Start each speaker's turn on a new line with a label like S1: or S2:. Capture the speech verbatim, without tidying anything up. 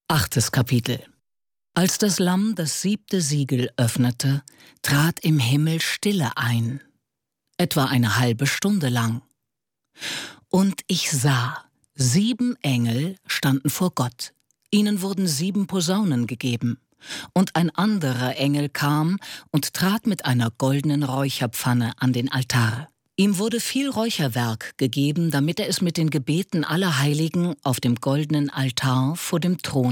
S1: Achtes Kapitel. Als das Lamm das siebte Siegel öffnete, trat im Himmel Stille ein, etwa eine halbe Stunde lang. Und ich sah, sieben Engel standen vor Gott. Ihnen wurden sieben Posaunen gegeben. Und ein anderer Engel kam und trat mit einer goldenen Räucherpfanne an den Altar. Ihm wurde viel Räucherwerk gegeben, damit er es mit den Gebeten aller Heiligen auf dem goldenen Altar vor dem Thron